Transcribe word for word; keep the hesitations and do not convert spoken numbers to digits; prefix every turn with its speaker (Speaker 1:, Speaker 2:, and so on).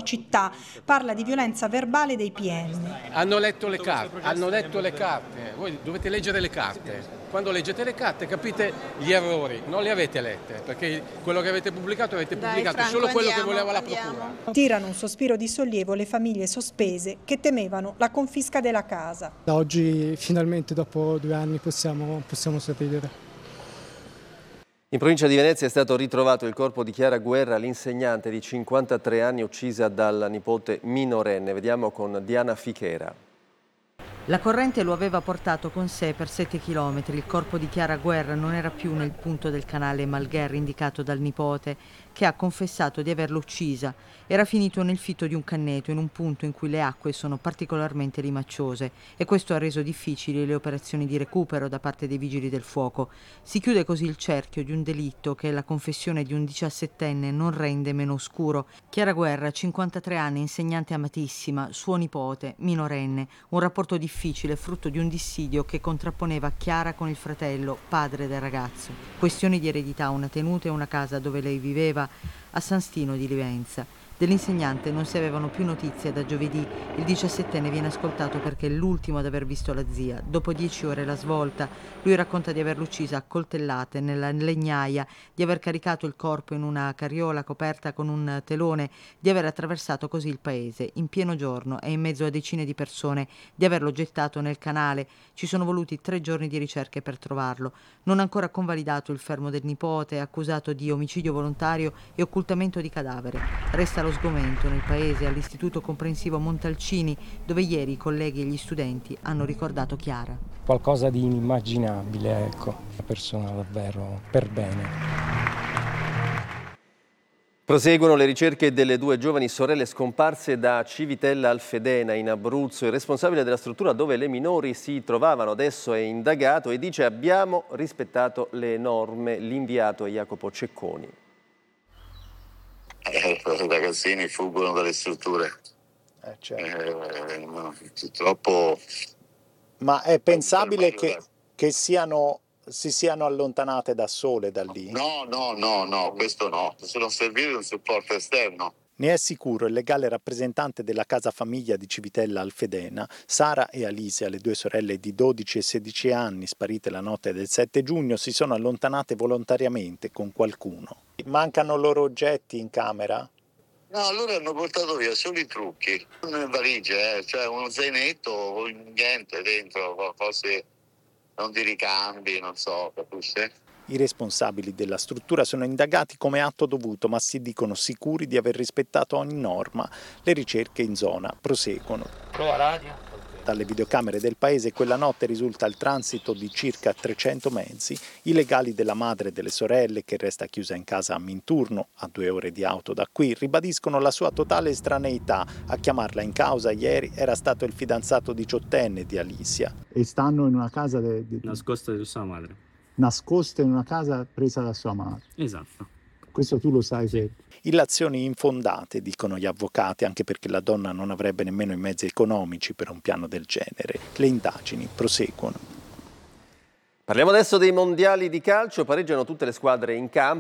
Speaker 1: città. Parla di violenza verbale dei P M.
Speaker 2: Hanno letto le carte, hanno letto le carte. Voi dovete leggere le carte. Quando leggete le carte capite gli errori, non li avete lette, perché quello che avete pubblicato avete pubblicato
Speaker 3: Dai, Franco,
Speaker 2: solo quello
Speaker 3: andiamo,
Speaker 2: che voleva la
Speaker 3: andiamo.
Speaker 2: procura.
Speaker 1: Tirano un sospiro di sollievo le famiglie sospese che temevano la confisca della casa.
Speaker 4: Da oggi finalmente dopo due anni possiamo, possiamo sorridere.
Speaker 5: In provincia di Venezia è stato ritrovato il corpo di Chiara Guerra, l'insegnante di cinquantatré anni uccisa dalla nipote minorenne. Vediamo con Diana Fichera.
Speaker 6: La corrente lo aveva portato con sé per sette chilometri. Il corpo di Chiara Guerra non era più nel punto del canale Malgher indicato dal nipote, che ha confessato di averlo uccisa. Era finito nel fitto di un canneto, in un punto in cui le acque sono particolarmente limacciose, e questo ha reso difficili le operazioni di recupero da parte dei vigili del fuoco. Si chiude così il cerchio di un delitto che la confessione di un diciassettenne non rende meno oscuro. Chiara Guerra, cinquantatré anni, insegnante amatissima, suo nipote, minorenne, un rapporto difficile, frutto di un dissidio che contrapponeva Chiara con il fratello, padre del ragazzo. Questioni di eredità, una tenuta e una casa dove lei viveva a San Stino di Livenza. Dell'insegnante non si avevano più notizie da giovedì. Il diciassettenne viene ascoltato perché è l'ultimo ad aver visto la zia. Dopo dieci ore la svolta. Lui racconta di averla uccisa a coltellate nella legnaia, di aver caricato il corpo in una carriola coperta con un telone, di aver attraversato così il paese in pieno giorno e in mezzo a decine di persone, di averlo gettato nel canale. Ci sono voluti tre giorni di ricerche per trovarlo. Non ancora convalidato il fermo del nipote, accusato di omicidio volontario e occultamento di cadavere. Resta lo sgomento nel paese, all'Istituto Comprensivo Montalcini, dove ieri i colleghi e gli studenti hanno ricordato Chiara.
Speaker 7: Qualcosa di inimmaginabile, ecco, una persona davvero per bene.
Speaker 5: Proseguono le ricerche delle due giovani sorelle scomparse da Civitella Alfedena in Abruzzo. Il responsabile della struttura dove le minori si trovavano adesso è indagato e dice: abbiamo rispettato le norme. L'inviato è Jacopo Cecconi.
Speaker 8: Eh, I ragazzini fuggono dalle strutture.
Speaker 9: Eh, certo.
Speaker 8: eh, no, purtroppo.
Speaker 9: Ma è pensabile che, che siano, si siano allontanate da sole da lì?
Speaker 8: No, no, no, no, questo no. Sono serviti un supporto esterno.
Speaker 9: Ne è sicuro il legale rappresentante della casa famiglia di Civitella Alfedena. Sara e Alisia, le due sorelle di dodici e sedici anni sparite la notte del sette giugno, si sono allontanate volontariamente con qualcuno. Mancano loro oggetti in camera?
Speaker 8: No, loro hanno portato via solo i trucchi, una valigia, eh, cioè uno zainetto, niente dentro, cose non di ricambi, non so, capisci?
Speaker 9: I responsabili della struttura sono indagati come atto dovuto, ma si dicono sicuri di aver rispettato ogni norma. Le ricerche in zona proseguono.
Speaker 7: Prova radio.
Speaker 9: Dalle videocamere del paese quella notte risulta il transito di circa trecento mezzi. I legali della madre e delle sorelle, che resta chiusa in casa a Minturno, a due ore di auto da qui, ribadiscono la sua totale estraneità. A chiamarla in causa ieri era stato il fidanzato diciottenne di Alisia.
Speaker 10: E stanno in una casa de, de...
Speaker 11: nascosta da sua madre.
Speaker 10: Nascosta in una casa presa da sua madre.
Speaker 11: Esatto.
Speaker 10: Questo tu lo sai che...
Speaker 9: Illazioni infondate, dicono gli avvocati, anche perché la donna non avrebbe nemmeno i mezzi economici per un piano del genere. Le indagini proseguono.
Speaker 5: Parliamo adesso dei mondiali di calcio. Pareggiano tutte le squadre in campo.